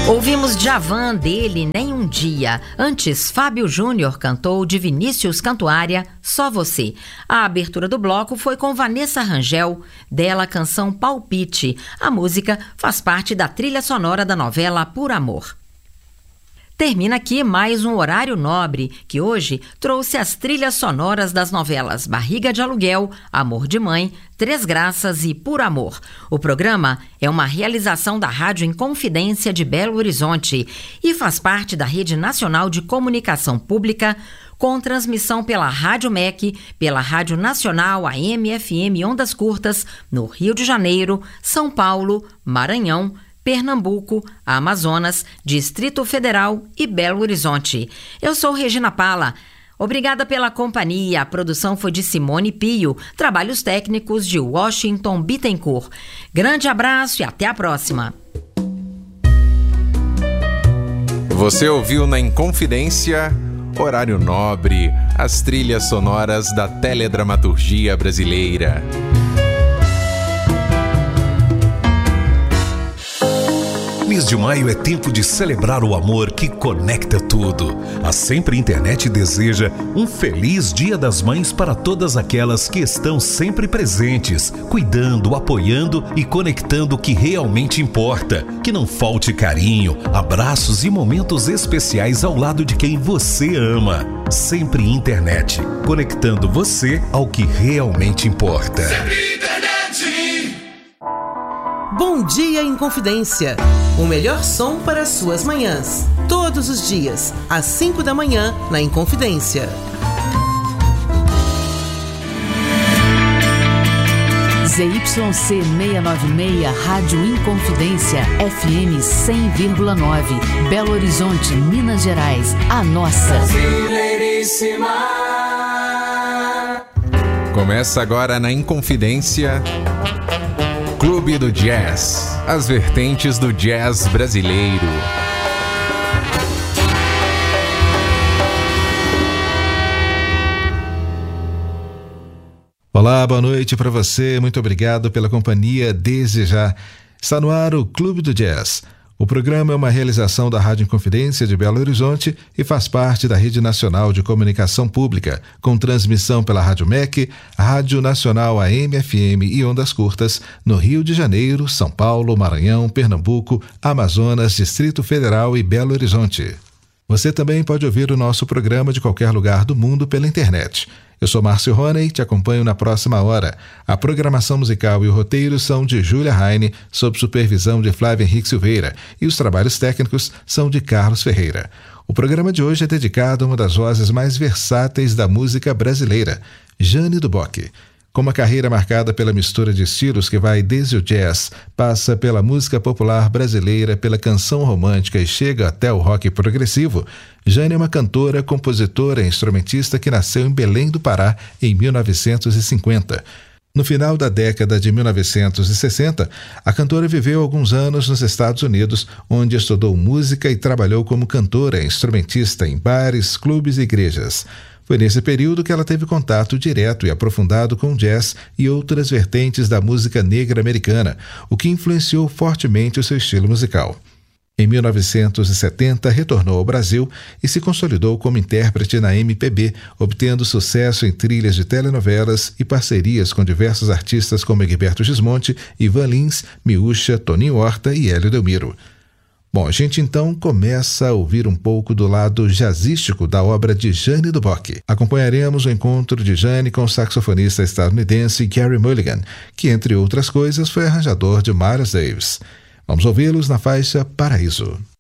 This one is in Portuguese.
Ouvimos Djavan, dele Nem Um Dia. Antes, Fábio Júnior cantou de Vinícius Cantuária, Só Você. A abertura do bloco foi com Vanessa Rangel, dela a canção Palpite. A música faz parte da trilha sonora da novela Por Amor. Termina aqui mais um Horário Nobre, que hoje trouxe as trilhas sonoras das novelas Barriga de Aluguel, Amor de Mãe, Três Graças e Por Amor. O programa é uma realização da Rádio Inconfidência de Belo Horizonte e faz parte da Rede Nacional de Comunicação Pública, com transmissão pela Rádio MEC, pela Rádio Nacional AM/FM Ondas Curtas, no Rio de Janeiro, São Paulo, Maranhão, Pernambuco, Amazonas, Distrito Federal e Belo Horizonte. Eu sou Regina Pala. Obrigada pela companhia. A produção foi de Simone Pio, trabalhos técnicos de Washington Bittencourt. Grande abraço e até a próxima. Você ouviu na Inconfidência, Horário Nobre, as trilhas sonoras da teledramaturgia brasileira. Mês de maio é tempo de celebrar o amor que conecta tudo. A Sempre Internet deseja um feliz Dia das Mães para todas aquelas que estão sempre presentes, cuidando, apoiando e conectando o que realmente importa. Que não falte carinho, abraços e momentos especiais ao lado de quem você ama. Sempre Internet, conectando você ao que realmente importa. Sempre Internet. Bom Dia Inconfidência. O melhor som para as suas manhãs. Todos os dias, às 5 da manhã, na Inconfidência. ZYC 696, Rádio Inconfidência, FM 100,9, Belo Horizonte, Minas Gerais, a nossa. Brasileiríssima. Começa agora na Inconfidência, Clube do Jazz, as vertentes do jazz brasileiro. Olá, boa noite para você, muito obrigado pela companhia desde já. Está no ar o Clube do Jazz. O programa é uma realização da Rádio Inconfidência de Belo Horizonte e faz parte da Rede Nacional de Comunicação Pública, com transmissão pela Rádio MEC, Rádio Nacional AM/FM e Ondas Curtas, no Rio de Janeiro, São Paulo, Maranhão, Pernambuco, Amazonas, Distrito Federal e Belo Horizonte. Você também pode ouvir o nosso programa de qualquer lugar do mundo pela internet. Eu sou Márcio Roney e te acompanho na próxima hora. A programação musical e o roteiro são de Júlia Heine, sob supervisão de Flávio Henrique Silveira, e os trabalhos técnicos são de Carlos Ferreira. O programa de hoje é dedicado a uma das vozes mais versáteis da música brasileira, Jane do Bocque. Com uma carreira marcada pela mistura de estilos que vai desde o jazz, passa pela música popular brasileira, pela canção romântica e chega até o rock progressivo, Jane é uma cantora, compositora e instrumentista que nasceu em Belém do Pará em 1950. No final da década de 1960, a cantora viveu alguns anos nos Estados Unidos, onde estudou música e trabalhou como cantora e instrumentista em bares, clubes e igrejas. Foi nesse período que ela teve contato direto e aprofundado com jazz e outras vertentes da música negra americana, o que influenciou fortemente o seu estilo musical. Em 1970, retornou ao Brasil e se consolidou como intérprete na MPB, obtendo sucesso em trilhas de telenovelas e parcerias com diversos artistas como Egberto Gismonti, Ivan Lins, Miúcha, Toninho Horta e Hélio Delmiro. Bom, a gente então começa a ouvir um pouco do lado jazzístico da obra de Jane do Bocque. Acompanharemos o encontro de Jane com o saxofonista estadunidense Gary Mulligan, que, entre outras coisas, foi arranjador de Miles Davis. Vamos ouvi-los na faixa Paraíso.